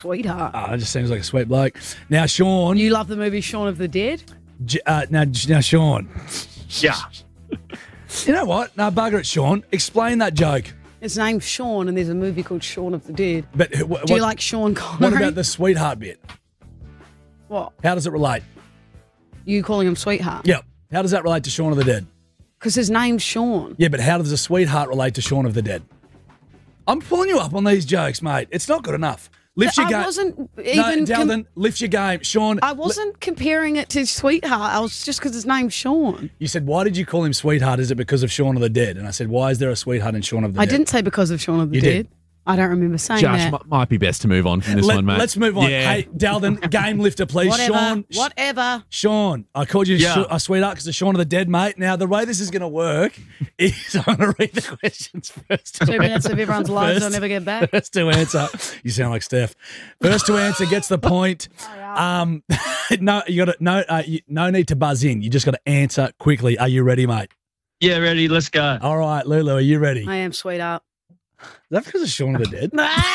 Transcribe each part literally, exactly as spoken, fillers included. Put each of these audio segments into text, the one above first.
Sweetheart. Oh, it just seems like a sweet bloke. Now, Sean. You love the movie Shaun of the Dead? J- uh, now, now, Sean. Yeah. You know what? No, bugger it, Sean. Explain that joke. His name's Sean, and there's a movie called Shaun of the Dead. But wh- what, Do you like Sean Connery? What about the sweetheart bit? What? How does it relate? You calling him sweetheart? Yep. How does that relate to Shaun of the Dead? Because his name's Sean. Yeah, but how does a sweetheart relate to Shaun of the Dead? I'm pulling you up on these jokes, mate. It's not good enough. Lift your I game. wasn't No, even. Dalton, com- lift your game. Sean. I wasn't comparing it to sweetheart. I was just because his name's Sean. You said, why did you call him sweetheart? Is it because of Shaun of the Dead? And I said, why is there a sweetheart in Shaun of the I Dead? didn't say because of Shaun of the You Dead. did. I don't remember saying Josh, that. m- might be best to move on from this Let, one, mate. Let's move on. Yeah. Hey, Dalton, game lifter, please. Whatever. Sean. Whatever. Sean, I called you Yeah. sh- a sweetheart because of Shaun of the Dead, mate. Now, the way this is going to work is I'm going to read the questions first. Two minutes of everyone's lives I'll First- never get back. First to answer. You sound like Steph. First to answer gets the point. Um, no, you got to no, uh, you, no need to buzz in. You just got to answer quickly. Are you ready, mate? Yeah, ready. Let's go. All right, Lulu, are you ready? I am sweetheart. Is that because of Shaun of the Dead?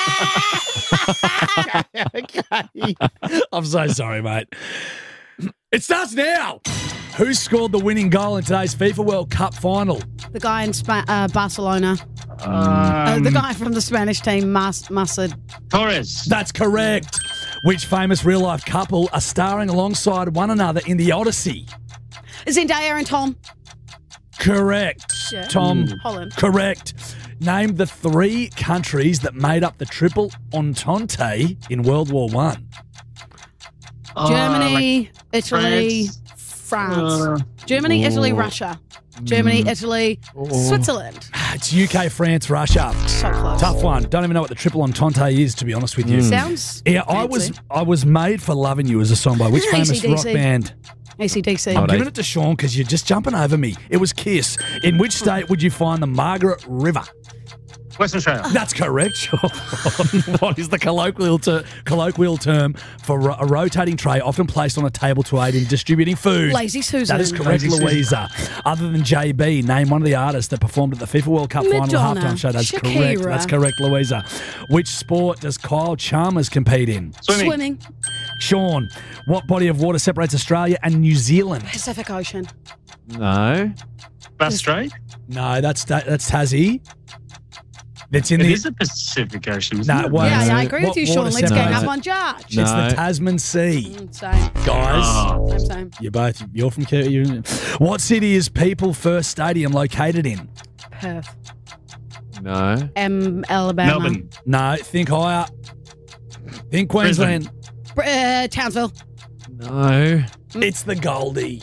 Okay. I'm so sorry, mate. It starts now. Who scored the winning goal in today's FIFA World Cup final? The guy in Spa- uh, Barcelona. Um, Uh, the guy from the Spanish team, Mas- Masad. Torres. That's correct. Which famous real life couple are starring alongside one another in The Odyssey? Zendaya and Tom. Correct. Yeah. Tom. Holland. Correct. Name the three countries that made up the Triple Entente in World War One. Uh, Germany, Italy, France. Uh, Germany, Italy, Ooh. Russia. Germany, Italy, Switzerland. It's U K, France, Russia. So close. Tough one. Don't even know what the Triple Entente is, to be honest with you. Sounds Yeah, I was fancy. I was made for loving you as a song by which famous A C D C. rock band? A C D C. Oh, I'm they- giving it to Sean because you're just jumping over me. It was Kiss. In which state would you find the Margaret River? Western Australia. That's correct, Sean. What is the colloquial, ter- colloquial term for ro- a rotating tray often placed on a table to aid in distributing food? Lazy Susan. That is correct, Lazy Susan. Louisa. Other than J B, name one of the artists that performed at the FIFA World Cup final Madonna. halftime show. That's correct. Shakira. That's correct, Louisa. Which sport does Kyle Chalmers compete in? Swimming. Swimming. Sean, what body of water separates Australia and New Zealand? Pacific Ocean. No. Bass Strait. No, that's that's Tassie. It's in It the. is the Pacific Ocean, isn't No, it? well, Yeah, Uh, yeah, I agree what with you, Sean. water Let's separates gang up it? on Judge. It's No. the Tasman Sea. Mm, Same. Guys, Oh. Same, same. you're both. You're from. Ke- You. What city is People First Stadium located in? Perth. No. Um, Alabama. Melbourne. No, think higher. Think Queensland. Br- Uh, Townsville. No. It's the Goldie.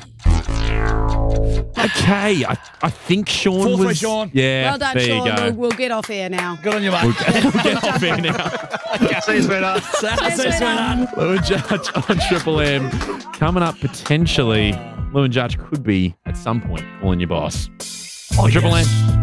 Okay. I, I think Sean Fourth was. for Sean. Yeah. Well done, there Sean. you go. We'll, we'll get off here now. Good on you, mate. We'll get off here now. See you, sweetheart. See you, sweetheart. Lou and Judge on Triple M. Coming up potentially, Lou and Judge could be at some point calling your boss. On Triple M.